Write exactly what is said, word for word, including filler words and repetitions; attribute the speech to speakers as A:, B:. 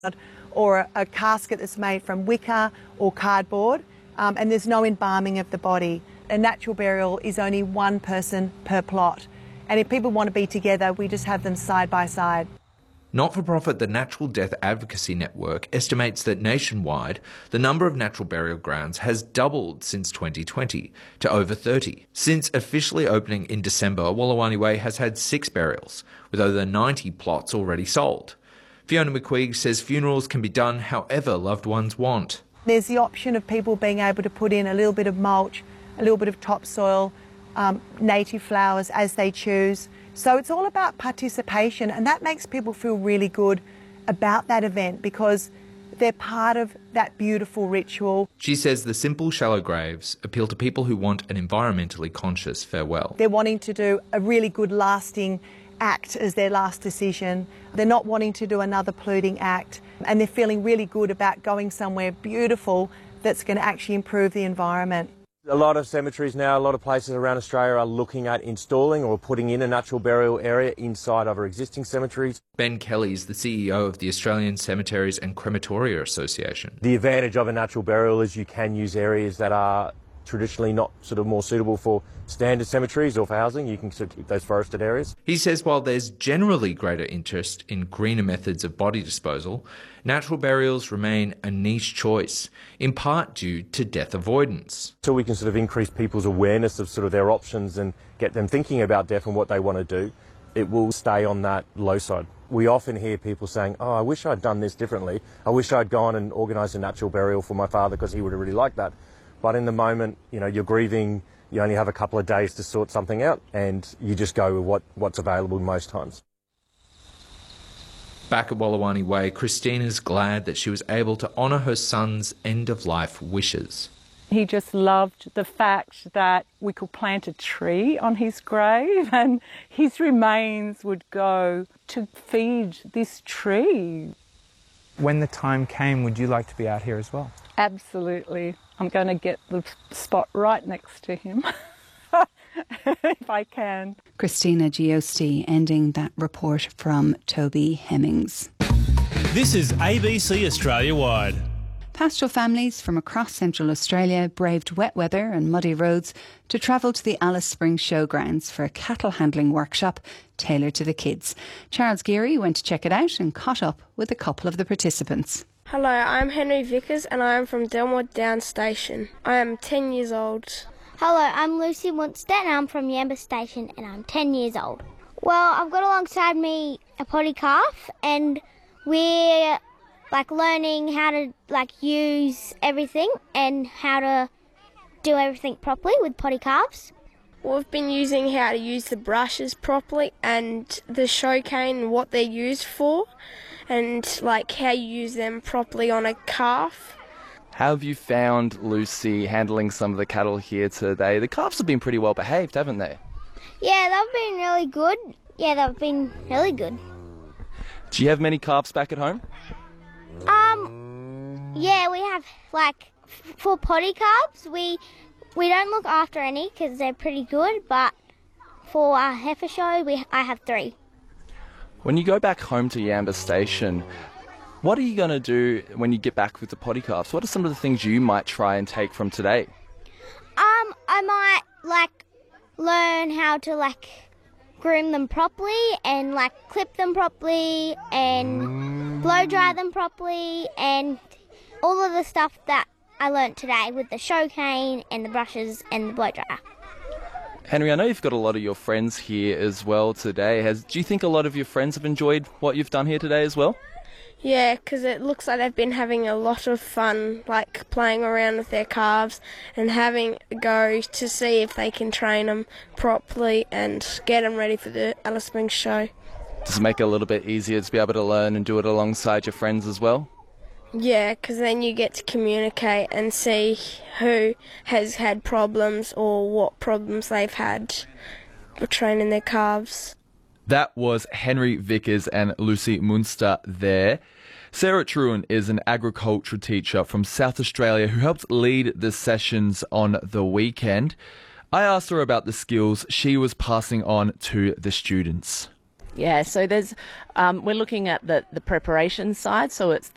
A: or a, a casket that's made from wicker or cardboard, um, and there's no embalming of the body. A natural burial is only one person per plot, and if people want to be together, we just have them side by side.
B: Not-for-profit The Natural Death Advocacy Network estimates that nationwide, the number of natural burial grounds has doubled since twenty twenty to over thirty. Since officially opening in December, Wollowani Way has had six burials, with over ninety plots already sold. Fiona McQueig says funerals can be done however loved ones want.
A: There's the option of people being able to put in a little bit of mulch, a little bit of topsoil, um, native flowers as they choose. So it's all about participation, and that makes people feel really good about that event because they're part of that beautiful ritual.
B: She says the simple, shallow graves appeal to people who want an environmentally conscious farewell.
A: They're wanting to do a really good lasting act as their last decision. They're not wanting to do another polluting act, and they're feeling really good about going somewhere beautiful that's going to actually improve the environment.
C: A lot of cemeteries now, a lot of places around Australia are looking at installing or putting in a natural burial area inside of our existing cemeteries.
B: Ben Kelly is the C E O of the Australian Cemeteries and Crematoria Association.
C: The advantage of a natural burial is you can use areas that are traditionally not sort of more suitable for standard cemeteries or for housing. You can sort of keep those forested areas.
B: He says while there's generally greater interest in greener methods of body disposal, natural burials remain a niche choice, in part due to death avoidance.
C: So we can sort of increase people's awareness of sort of their options and get them thinking about death and what they want to do, it will stay on that low side. We often hear people saying, oh, I wish I'd done this differently. I wish I'd gone and organised a natural burial for my father because he would have really liked that. But in the moment, you know, you're grieving, you only have a couple of days to sort something out, and you just go with what, what's available most times.
B: Back at Wollowani Way, Christina's glad that she was able to honour her son's end-of-life wishes.
D: He just loved the fact that we could plant a tree on his grave and his remains would go to feed this tree.
E: When the time came, would you like to be out here as well?
D: Absolutely. I'm going to get the spot right next to him, if I can.
F: Christina Giusti ending that report from Toby Hemmings.
G: This is A B C Australia Wide.
F: Pastoral families from across Central Australia braved wet weather and muddy roads to travel to the Alice Springs Showgrounds for a cattle handling workshop tailored to the kids. Charles Geary went to check it out and caught up with a couple of the participants.
H: Hello, I'm Henry Vickers and I am from Delmore Downs Station. I am ten years old.
I: Hello, I'm Lucy Munster and I'm from Yamba Station and I'm ten years old. Well, I've got alongside me a potty calf and we're like learning how to like use everything and how to do everything properly with potty calves.
H: We've been using how to use the brushes properly and the show cane and what they're used for, and like how you use them properly on a calf.
J: How have you found Lucy handling some of the cattle here today? The calves have been pretty well behaved, haven't they?
I: Yeah, they've been really good. Yeah, they've been really good.
J: Do you have many calves back at home?
I: Um, yeah, we have like for potty calves, we we don't look after any because they're pretty good, but for our heifer show, we I have three.
J: When you go back home to Yamba Station, what are you going to do when you get back with the potty calves? What are some of the things you might try and take from today?
I: Um, I might like learn how to like groom them properly and like clip them properly and blow dry them properly and all of the stuff that I learnt today with the show cane and the brushes and the blow dryer.
J: Henry, I know you've got a lot of your friends here as well today. Has, do you think a lot of your friends have enjoyed what you've done here today as well?
H: Yeah, because it looks like they've been having a lot of fun, like playing around with their calves and having a go to see if they can train them properly and get them ready for the Alice Springs show.
J: Does it make it a little bit easier to be able to learn and do it alongside your friends as well?
H: Yeah, because then you get to communicate and see who has had problems or what problems they've had with training their calves.
J: That was Henry Vickers and Lucy Munster there. Sarah Truen is an agriculture teacher from South Australia who helped lead the sessions on the weekend. I asked her about the skills she was passing on to the students.
K: Yeah, so there's um, we're looking at the, the preparation side, so it's